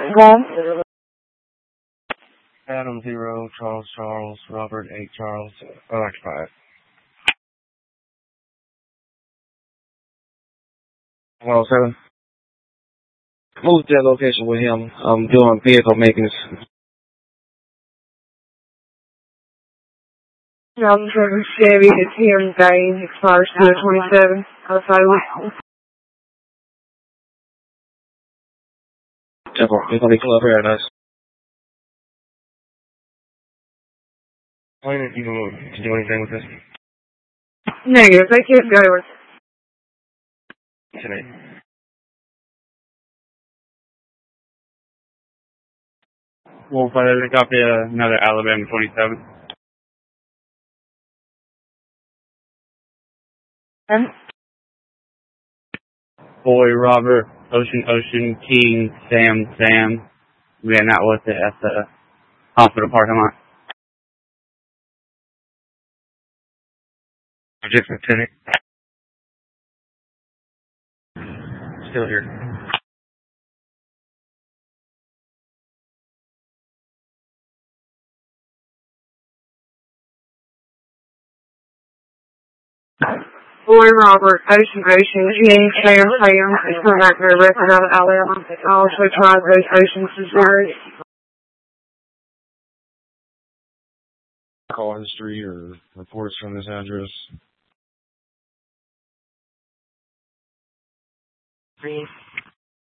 One. Adam 0, Charles, Robert 8, Charles, occupied. Hello, 7. Moved to that location with him. I'm doing vehicle maintenance. 2007 Chevy is here in Dane, expires 2027. Available. It's gonna be Club Paradise. I didn't even do anything with this Negative, they keep going. today. Well, but I copy another Alabama 27. And Boy, Robert, Ocean, King, Sam. We are not with it at the hospital parking lot. Just Lieutenant. Still here. Boy Robert, Ocean, King, Sam. It's not back there, record out of Alabama. I also tried those Oceans Missouri. Call history or reports from this address.